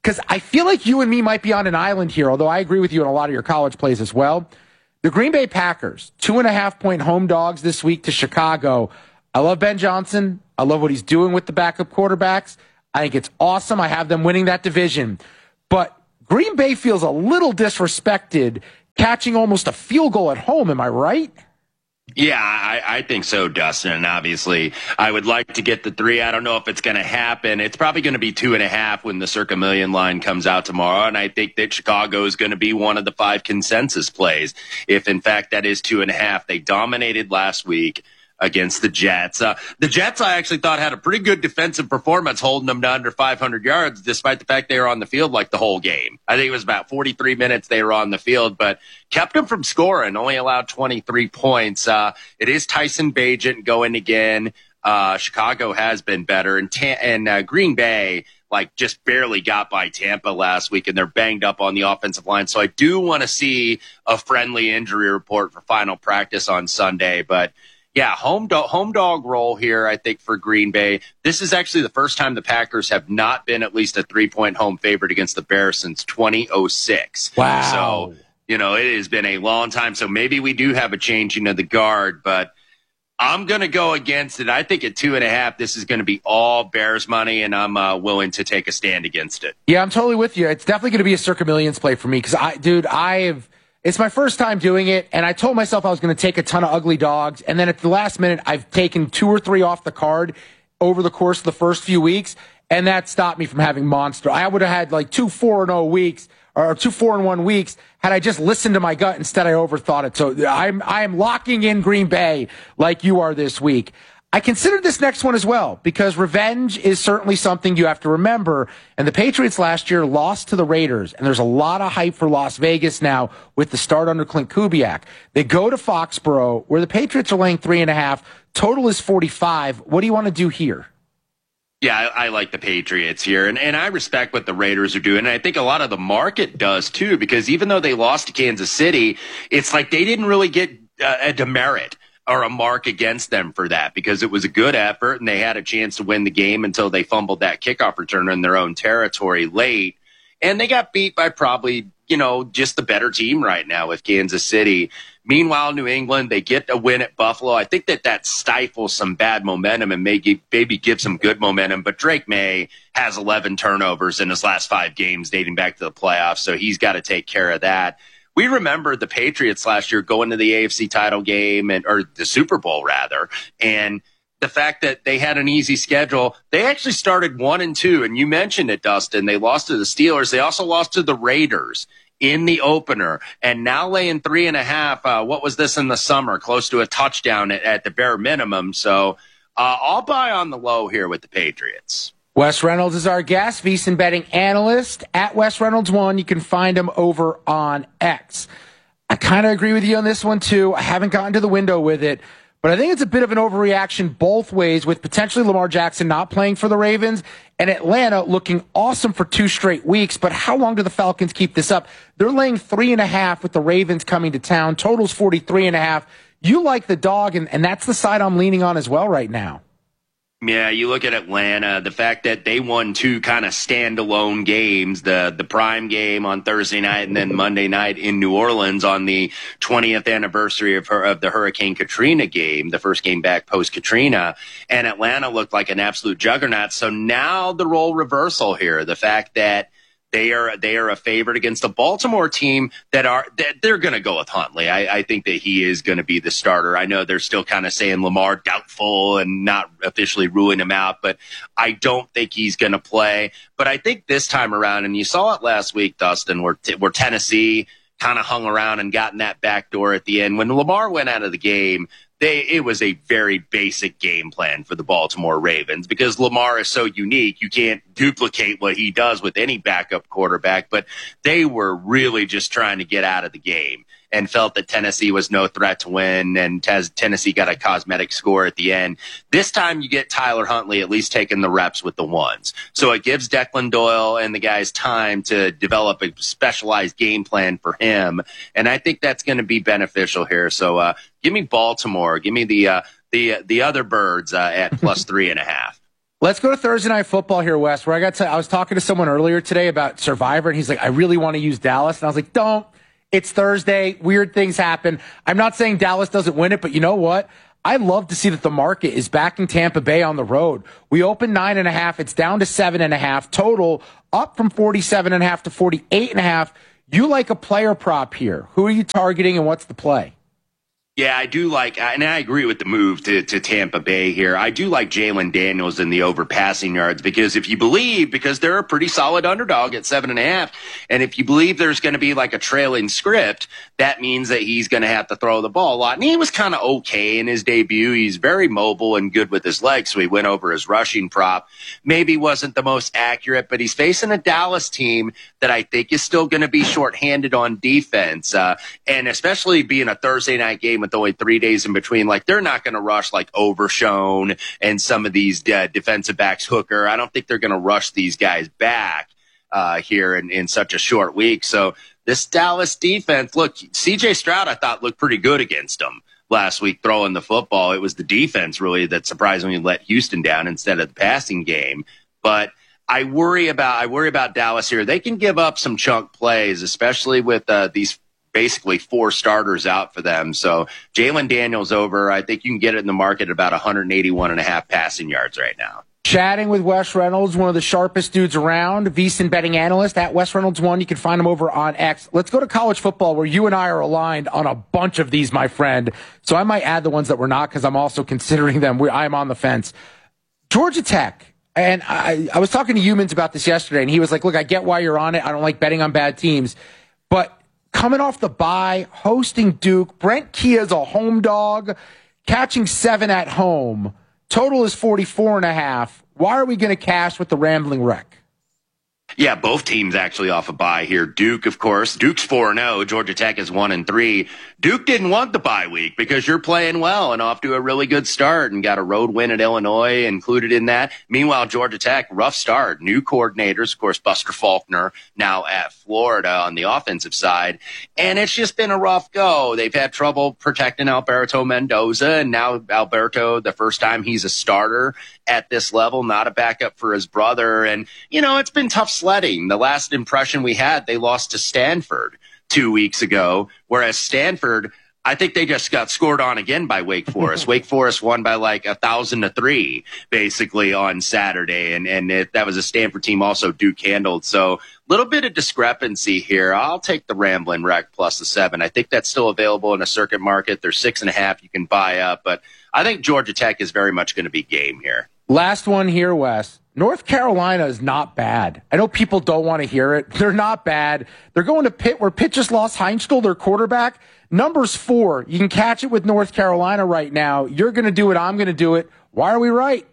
because I feel like you and me might be on an island here, although I agree with you on a lot of your college plays as well. The Green Bay Packers, 2.5-point home dogs this week to Chicago. I love Ben Johnson. I love what he's doing with the backup quarterbacks. I think it's awesome. I have them winning that division. But Green Bay feels a little disrespected catching almost a field goal at home. Am I right? Yeah, I think so, Dustin. And obviously, I would like to get the 3. I don't know if it's going to happen. It's probably going to be 2.5 when the Circa Million line comes out tomorrow. And I think that Chicago is going to be one of the 5 consensus plays. If, in fact, that is 2.5. They dominated last week against the Jets. The Jets, I actually thought, had a pretty good defensive performance, holding them to under 500 yards, despite the fact they were on the field like the whole game. I think it was about 43 minutes they were on the field, but kept them from scoring, only allowed 23 points. It is Tyson Bagent going again. Chicago has been better, and Green Bay just barely got by Tampa last week, and they're banged up on the offensive line. So I do want to see a friendly injury report for final practice on Sunday, but yeah, home dog role here, I think, for Green Bay. This is actually the first time the Packers have not been at least a 3-point home favorite against the Bears since 2006. Wow. So, it has been a long time. So maybe we do have a changing of the guard, but I'm going to go against it. I think at 2.5, this is going to be all Bears money, and I'm willing to take a stand against it. Yeah, I'm totally with you. It's definitely going to be a Circa Millions play for me because, it's my first time doing it, and I told myself I was going to take a ton of ugly dogs, and then at the last minute, I've taken 2 or 3 off the card over the course of the first few weeks, and that stopped me from having monster. I would have had 2 4-0 weeks, or 2 4-1 weeks, had I just listened to my gut. Instead, I overthought it. So I am locking in Green Bay like you are this week. I considered this next one as well because revenge is certainly something you have to remember. And the Patriots last year lost to the Raiders, and there's a lot of hype for Las Vegas now with the start under Clint Kubiak. They go to Foxborough, where the Patriots are laying 3.5. Total is 45. What do you want to do here? Yeah, I like the Patriots here, and I respect what the Raiders are doing, and I think a lot of the market does too, because even though they lost to Kansas City, it's like they didn't really get a demerit or a mark against them for that because it was a good effort and they had a chance to win the game until they fumbled that kickoff return in their own territory late. And they got beat by probably, just the better team right now with Kansas City. Meanwhile, New England, they get a win at Buffalo. I think that stifles some bad momentum and maybe give some good momentum. But Drake May has 11 turnovers in his last 5 games dating back to the playoffs, so he's got to take care of that. We remember the Patriots last year going to the AFC title game or the Super Bowl rather, and the fact that they had an easy schedule. They actually started 1-2, and you mentioned it, Dustin. They lost to the Steelers. They also lost to the Raiders in the opener, and now laying 3.5. What was this in the summer? Close to a touchdown at the bare minimum. So I'll buy on the low here with the Patriots. Wes Reynolds is our guest, VSiN betting analyst at Wes Reynolds 1. You can find him over on X. I kind of agree with you on this one too. I haven't gotten to the window with it, but I think it's a bit of an overreaction both ways, with potentially Lamar Jackson not playing for the Ravens and Atlanta looking awesome for 2 straight weeks. But how long do the Falcons keep this up? They're laying 3.5 with the Ravens coming to town. Total's 43.5. You like the dog, and that's the side I'm leaning on as well right now. Yeah, you look at Atlanta, the fact that they won 2 kind of standalone games, the prime game on Thursday night and then Monday night in New Orleans on the 20th anniversary of the Hurricane Katrina game, the first game back post-Katrina, and Atlanta looked like an absolute juggernaut. So now the role reversal here, the fact that they are a favorite against a Baltimore team that they're going to go with Huntley. I think that he is going to be the starter. I know they're still kind of saying Lamar doubtful and not officially ruling him out, but I don't think he's going to play. But I think this time around, and you saw it last week, Dustin, where Tennessee kind of hung around and got in that back door at the end. When Lamar went out of the game, it was a very basic game plan for the Baltimore Ravens because Lamar is so unique. You can't duplicate what he does with any backup quarterback, but they were really just trying to get out of the game and felt that Tennessee was no threat to win, and Tennessee got a cosmetic score at the end. This time you get Tyler Huntley at least taking the reps with the ones. So it gives Declan Doyle and the guys time to develop a specialized game plan for him, and I think that's going to be beneficial here. So give me Baltimore. Give me the other birds at plus 3.5. Let's go to Thursday Night Football here, Wes, where I was talking to someone earlier today about Survivor, and he's like, I really want to use Dallas. And I was like, don't. It's Thursday. Weird things happen. I'm not saying Dallas doesn't win it, but you know what? I love to see that the market is backing Tampa Bay on the road. We opened 9.5. It's down to 7.5 total, up from 47.5 to 48.5. You like a player prop here. Who are you targeting and what's the play? Yeah, I do like, and I agree with the move to Tampa Bay here. I do like Jalen Daniels in the over passing yards because if you believe, because they're a pretty solid underdog at 7.5, and if you believe there's going to be like a trailing script, that means that he's going to have to throw the ball a lot. And he was kind of okay in his debut. He's very mobile and good with his legs, so he went over his rushing prop. Maybe wasn't the most accurate, but he's facing a Dallas team that I think is still going to be shorthanded on defense, and especially being a Thursday night game with only 3 days in between, like they're not going to rush like Overshone and some of these defensive backs, Hooker. I don't think they're going to rush these guys back here in such a short week. So this Dallas defense, look, C.J. Stroud I thought looked pretty good against them last week throwing the football. It was the defense really that surprisingly let Houston down instead of the passing game. But I worry about Dallas here. They can give up some chunk plays, especially with these basically 4 starters out for them. So Jalen Daniels over, I think you can get it in the market at about 181.5 passing yards right now. Chatting with Wes Reynolds, one of the sharpest dudes around, VSiN betting analyst at Wes Reynolds 1. You can find him over on X. Let's go to college football where you and I are aligned on a bunch of these, my friend. So I might add the ones that we're not because I'm also considering them. I'm on the fence. Georgia Tech. And I was talking to Humans about this yesterday, and he was like, look, I get why you're on it. I don't like betting on bad teams. But coming off the bye, hosting Duke, Brent Kia's a home dog, catching 7 at home. Total is 44.5. Why are we going to cash with the Rambling Wreck? Yeah, both teams actually off a bye here. Duke, of course. Duke's 4-0. Georgia Tech is 1-3. Duke didn't want the bye week because you're playing well and off to a really good start and got a road win at Illinois included in that. Meanwhile, Georgia Tech, rough start. New coordinators, of course, Buster Faulkner now at Florida on the offensive side. And it's just been a rough go. They've had trouble protecting Alberto Mendoza, and now Alberto, the first time he's a starter at this level, not a backup for his brother. And, you know, it's been tough sledding. The last impression we had, they lost to Stanford 2 weeks ago, whereas Stanford, I think they just got scored on again by Wake Forest. Wake Forest won by like 1,000-3 basically on Saturday, and that was a Stanford team also Duke handled. So a little bit of discrepancy here. I'll take the Ramblin' Wreck plus the 7. I think that's still available in a circuit market. There's 6.5 you can buy up, but I think Georgia Tech is very much going to be game here. Last one here, Wes. North Carolina is not bad. I know people don't want to hear it. They're not bad. They're going to Pitt, where Pitt just lost Heinzl, their quarterback. Number's 4. You can catch it with North Carolina right now. You're going to do it. I'm going to do it. Why are we right?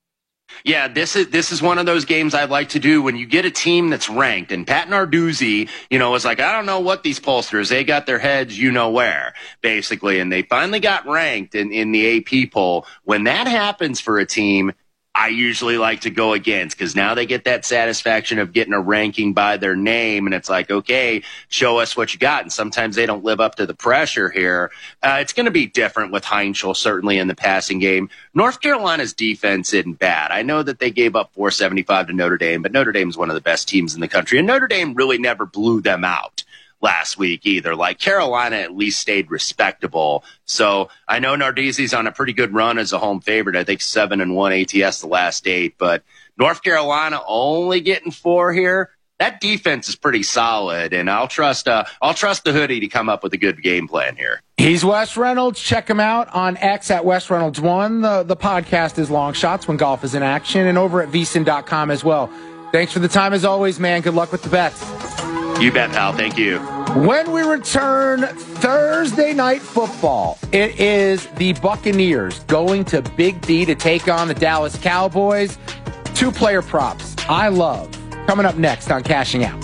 Yeah, this is one of those games I'd like to do when you get a team that's ranked. And Pat Narduzzi, is like, I don't know what these pollsters, they got their heads where, basically. And they finally got ranked in the AP poll. When that happens for a team, I usually like to go against, because now they get that satisfaction of getting a ranking by their name, and it's like, okay, show us what you got. And sometimes they don't live up to the pressure here. It's going to be different with Heinzl, certainly in the passing game. North Carolina's defense isn't bad. I know that they gave up 475 to Notre Dame, but Notre Dame's one of the best teams in the country, and Notre Dame really never blew them out last week either. Like, Carolina at least stayed respectable. So I know Narduzzi's on a pretty good run as a home favorite. I think 7-1 ATS the last 8, but North Carolina only getting 4 here. That defense is pretty solid, and I'll trust the hoodie to come up with a good game plan here. He's Wes Reynolds. Check him out on X at Wes Reynolds 1. The podcast is Long Shots when golf is in action, and over at vsin.com as well. Thanks for the time as always, man. Good luck with the bets. You bet, pal. Thank you. When we return Thursday Night Football, it is the Buccaneers going to Big D to take on the Dallas Cowboys. 2 player props I love. Coming up next on Cashing Out.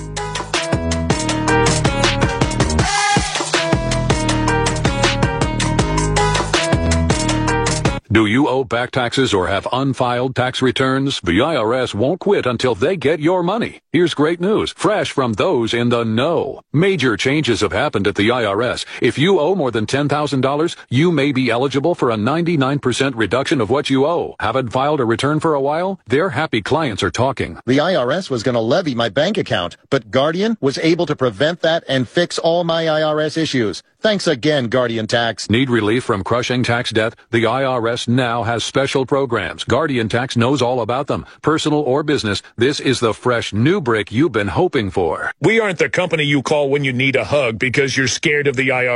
Do you owe back taxes or have unfiled tax returns? The IRS won't quit until they get your money. Here's great news, fresh from those in the know. Major changes have happened at the IRS. If you owe more than $10,000, you may be eligible for a 99% reduction of what you owe. Haven't filed a return for a while? Their happy clients are talking. The IRS was going to levy my bank account, but Guardian was able to prevent that and fix all my IRS issues. Thanks again, Guardian Tax. Need relief from crushing tax debt? The IRS now has special programs. Guardian Tax knows all about them. Personal or business, this is the fresh new brick you've been hoping for. We aren't the company you call when you need a hug because you're scared of the IRS.